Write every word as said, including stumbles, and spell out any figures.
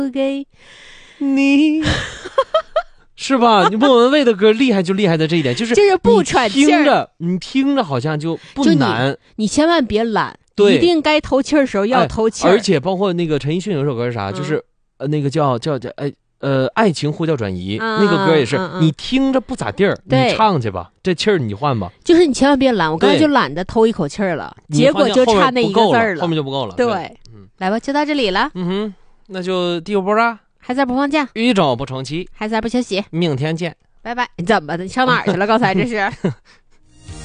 给你。是吧？你莫文蔚的歌厉害就厉害在这一点，就是就是不喘气儿， 听着你听着好像就不难， 你, 你千万别懒， 对， 一定该透气儿的时候要透气儿、 哎。而且包括那个陈奕迅有首歌是啥，嗯、就是呃那个叫叫叫哎呃爱情呼叫转移、嗯、那个歌也是、嗯嗯、你听着不咋地儿，你唱去吧，这气儿你换吧。 就是你千万别懒，我刚才就懒得偷一口气儿了，结果就差那一个字儿了， 后面就不够了。 对， 对嗯，来吧，就到这里了。 嗯哼，那就第五波了。 还在不放假， 宇宙不重启， 还在不休息， 明天见， 拜拜。怎么的？你上哪儿去了？刚才这是。